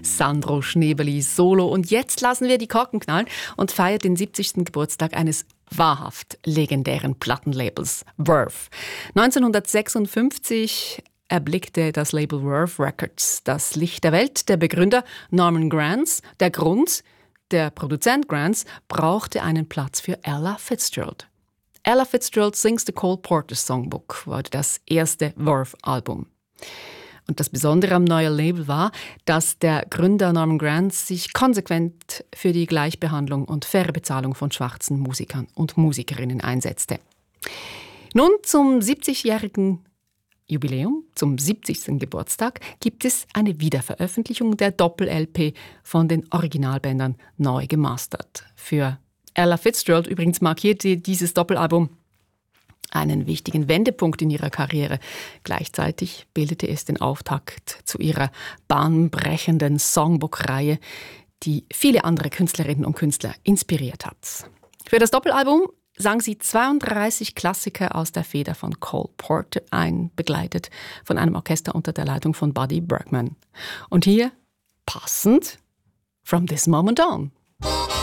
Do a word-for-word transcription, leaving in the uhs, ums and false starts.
Sandro Schneebeli solo. Und jetzt lassen wir die Korken knallen und feiern den siebzigsten Geburtstag eines wahrhaft legendären Plattenlabels, Verve. neunzehnhundertsechsundfünfzig erblickte das Label Verve Records das Licht der Welt. Der Begründer Norman Granz, der Grund, der Produzent Granz, brauchte einen Platz für Ella Fitzgerald. Ella Fitzgerald Sings the Cole Porter Songbook war das erste Verve-Album. Und das Besondere am neuen Label war, dass der Gründer Norman Granz sich konsequent für die Gleichbehandlung und faire Bezahlung von schwarzen Musikern und Musikerinnen einsetzte. Nun zum siebzigjährigen Jubiläum, zum siebzigsten Geburtstag, gibt es eine Wiederveröffentlichung der Doppel-L P von den Originalbändern neu gemastert. Für Ella Fitzgerald übrigens markierte dieses Doppelalbum einen wichtigen Wendepunkt in ihrer Karriere. Gleichzeitig bildete es den Auftakt zu ihrer bahnbrechenden Songbook-Reihe, die viele andere Künstlerinnen und Künstler inspiriert hat. Für das Doppelalbum sang sie zweiunddreißig Klassiker aus der Feder von Cole Porter ein, begleitet von einem Orchester unter der Leitung von Buddy Bergman. Und hier, passend, From This Moment On.